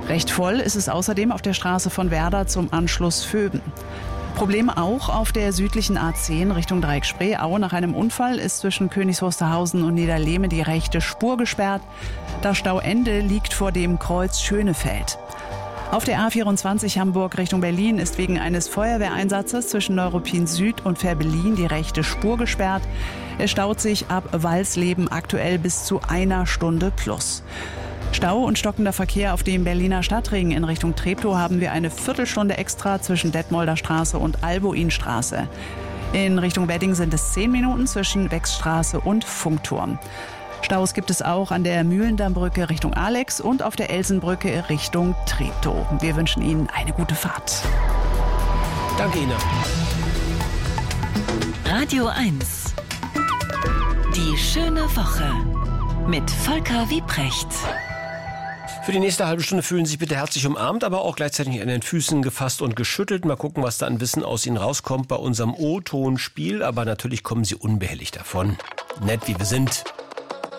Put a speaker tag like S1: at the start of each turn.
S1: Recht voll ist es außerdem auf der Straße von Werder zum Anschluss Vöben. Probleme auch auf der südlichen A10 Richtung Dreieck Spreeau. Nach einem Unfall ist zwischen Königs Wusterhausen und Niederlehme die rechte Spur gesperrt. Das Stauende liegt vor dem Kreuz Schönefeld. Auf der A24 Hamburg Richtung Berlin ist wegen eines Feuerwehreinsatzes zwischen Neuruppin Süd und Fehrbellin die rechte Spur gesperrt. Es staut sich ab Walsleben aktuell bis zu 1 Stunde plus. Stau und stockender Verkehr auf dem Berliner Stadtring in Richtung Treptow haben wir eine Viertelstunde extra zwischen Detmolder Straße und Albuinstraße. In Richtung Wedding sind es 10 Minuten zwischen Wechsstraße und Funkturm. Staus gibt es auch an der Mühlendammbrücke Richtung Alex und auf der Elsenbrücke Richtung Treptow. Wir wünschen Ihnen eine gute Fahrt.
S2: Danke Ihnen.
S3: Radio 1. Die schöne Woche mit Volker Wiebrecht.
S2: Für die nächste halbe Stunde fühlen Sie sich bitte herzlich umarmt, aber auch gleichzeitig an den Füßen gefasst und geschüttelt. Mal gucken, was da an Wissen aus Ihnen rauskommt bei unserem O-Ton-Spiel. Aber natürlich kommen Sie unbehelligt davon. Nett wie wir sind.